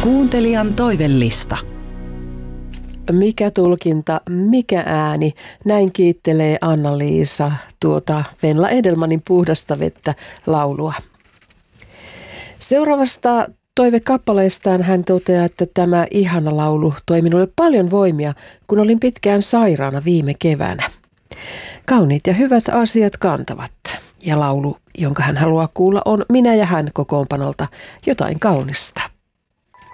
Kuuntelijan toivellista. Mikä tulkinta, mikä ääni, näin kiittelee Anna-Liisa Venla Edelmanin Puhdasta vettä -laulua. Seuraavasta toivekappaleestaan hän toteaa, että tämä ihana laulu toi minulle paljon voimia, kun olin pitkään sairaana viime keväänä. Kauniit ja hyvät asiat kantavat. Ja laulu, jonka hän haluaa kuulla, on Minä ja hän -kokoonpanolta Jotain kaunista.